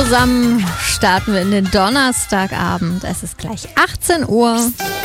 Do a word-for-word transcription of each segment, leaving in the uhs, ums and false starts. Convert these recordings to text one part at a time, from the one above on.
zusammen starten wir in den Donnerstagabend. Es ist gleich achtzehn Uhr.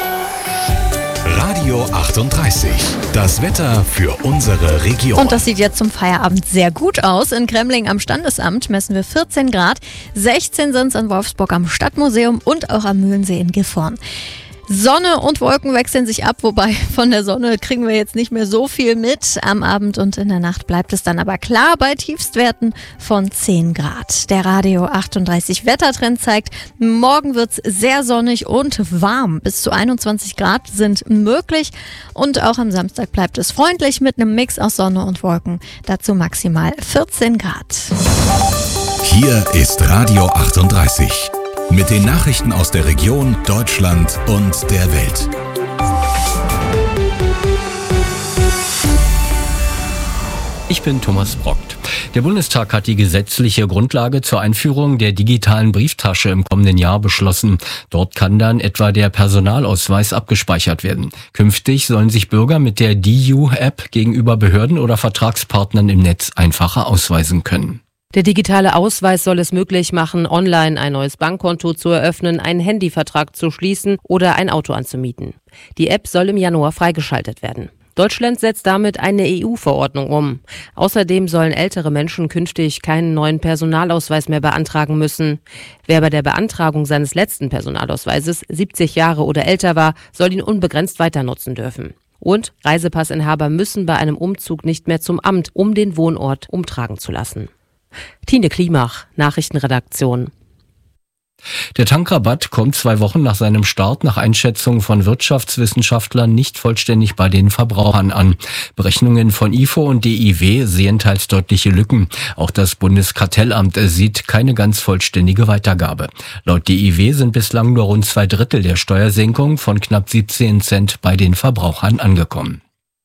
Radio achtunddreißig. Das Wetter für unsere Region. Und das sieht jetzt zum Feierabend sehr gut aus. In Kremling am Standesamt messen wir vierzehn Grad. sechzehn sind es in Wolfsburg am Stadtmuseum und auch am Mühlensee in Gifhorn. Sonne und Wolken wechseln sich ab, wobei von der Sonne kriegen wir jetzt nicht mehr so viel mit. Am Abend und in der Nacht bleibt es dann aber klar bei Tiefstwerten von zehn Grad. Der Radio achtunddreißig Wettertrend zeigt, morgen wird es sehr sonnig und warm. Bis zu einundzwanzig Grad sind möglich und auch am Samstag bleibt es freundlich mit einem Mix aus Sonne und Wolken. Dazu maximal vierzehn Grad. Hier ist Radio achtunddreißig. Mit den Nachrichten aus der Region, Deutschland und der Welt. Ich bin Thomas Brockt. Der Bundestag hat die gesetzliche Grundlage zur Einführung der digitalen Brieftasche im kommenden Jahr beschlossen. Dort kann dann etwa der Personalausweis abgespeichert werden. Künftig sollen sich Bürger mit der D U-App gegenüber Behörden oder Vertragspartnern im Netz einfacher ausweisen können. Der digitale Ausweis soll es möglich machen, online ein neues Bankkonto zu eröffnen, einen Handyvertrag zu schließen oder ein Auto anzumieten. Die App soll im Januar freigeschaltet werden. Deutschland setzt damit eine E U-Verordnung um. Außerdem sollen ältere Menschen künftig keinen neuen Personalausweis mehr beantragen müssen. Wer bei der Beantragung seines letzten Personalausweises siebzig Jahre oder älter war, soll ihn unbegrenzt weiter nutzen dürfen. Und Reisepassinhaber müssen bei einem Umzug nicht mehr zum Amt, um den Wohnort umtragen zu lassen. Tine Klimach, Nachrichtenredaktion. Der Tankrabatt kommt zwei Wochen nach seinem Start nach Einschätzung von Wirtschaftswissenschaftlern nicht vollständig bei den Verbrauchern an. Berechnungen von I F O und D I W sehen teils deutliche Lücken. Auch das Bundeskartellamt sieht keine ganz vollständige Weitergabe. Laut D I W sind bislang nur rund zwei Drittel der Steuersenkung von knapp siebzehn Cent bei den Verbrauchern angekommen.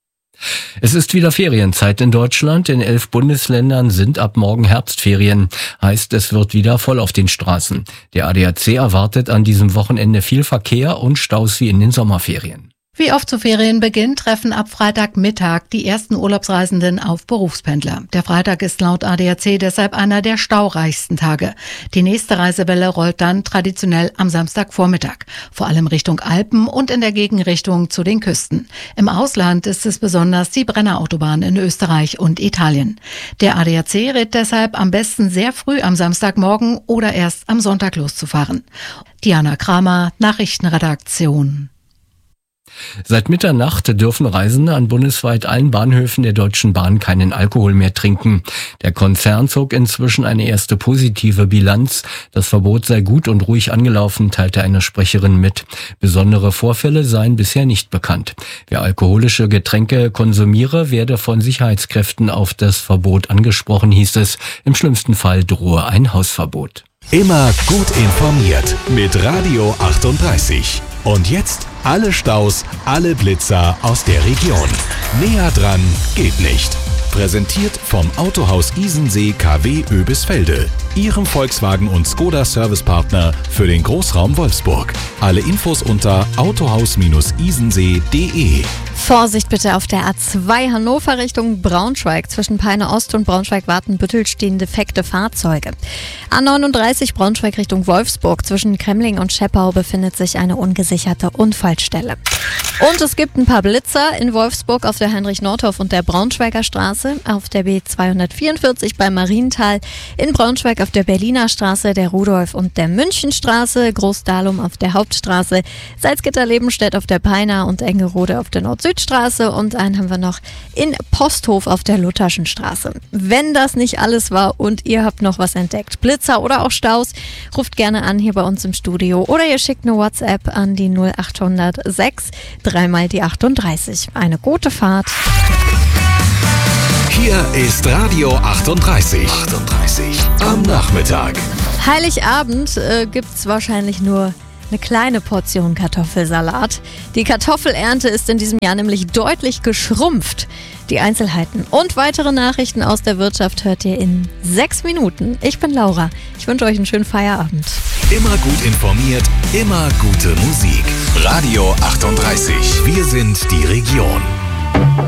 Es ist wieder Ferienzeit in Deutschland. In elf Bundesländern sind ab morgen Herbstferien. Heißt, es wird wieder voll auf den Straßen. Der A D A C erwartet an diesem Wochenende viel Verkehr und Staus wie in den Sommerferien. Wie oft zu Ferienbeginn treffen ab Freitagmittag die ersten Urlaubsreisenden auf Berufspendler. Der Freitag ist laut A D A C deshalb einer der staureichsten Tage. Die nächste Reisewelle rollt dann traditionell am Samstagvormittag, vor allem Richtung Alpen und in der Gegenrichtung zu den Küsten. Im Ausland ist es besonders die Brennerautobahn in Österreich und Italien. Der A D A C rät deshalb am besten sehr früh am Samstagmorgen oder erst am Sonntag loszufahren. Diana Kramer, Nachrichtenredaktion. Seit Mitternacht dürfen Reisende an bundesweit allen Bahnhöfen der Deutschen Bahn keinen Alkohol mehr trinken. Der Konzern zog inzwischen eine erste positive Bilanz. Das Verbot sei gut und ruhig angelaufen, teilte eine Sprecherin mit. Besondere Vorfälle seien bisher nicht bekannt. Wer alkoholische Getränke konsumiere, werde von Sicherheitskräften auf das Verbot angesprochen, hieß es. Im schlimmsten Fall drohe ein Hausverbot. Immer gut informiert mit Radio achtunddreißig. Und jetzt alle Staus, alle Blitzer aus der Region. Näher dran geht nicht. Präsentiert vom Autohaus Isensee K W Oebisfelde, Ihrem Volkswagen und Skoda Servicepartner für den Großraum Wolfsburg. Alle Infos unter autohaus isensee punkt de. Vorsicht bitte auf der A zwei Hannover Richtung Braunschweig. Zwischen Peine Ost und Braunschweig-Wartenbüttel stehen defekte Fahrzeuge. A neununddreißig Braunschweig Richtung Wolfsburg. Zwischen Kremling und Scheppau befindet sich eine ungesicherte Unfallstelle. Und es gibt ein paar Blitzer in Wolfsburg auf der Heinrich-Nordhoff und der Braunschweiger Straße, auf der B zweihundertvierundvierzig beim Mariental, in Braunschweig auf der Berliner Straße, der Rudolf- und der Münchenstraße, Großdahlum auf der Hauptstraße, Salzgitter-Lebenstedt auf der Peiner und Engerode auf der Nord-Süd-Straße und einen haben wir noch in Posthof auf der Lutherschen Straße. Wenn das nicht alles war und ihr habt noch was entdeckt, Blitzer oder auch Staus, ruft gerne an hier bei uns im Studio oder ihr schickt eine WhatsApp an die null acht null null sechs dreimal die achtunddreißig. Eine gute Fahrt. Hier ist Radio achtunddreißig. achtunddreißig am Nachmittag. Heiligabend äh, gibt's wahrscheinlich nur eine kleine Portion Kartoffelsalat. Die Kartoffelernte ist in diesem Jahr nämlich deutlich geschrumpft. Die Einzelheiten und weitere Nachrichten aus der Wirtschaft hört ihr in sechs Minuten. Ich bin Laura. Ich wünsche euch einen schönen Feierabend. Immer gut informiert, immer gute Musik. Radio achtunddreißig. Wir sind die Region.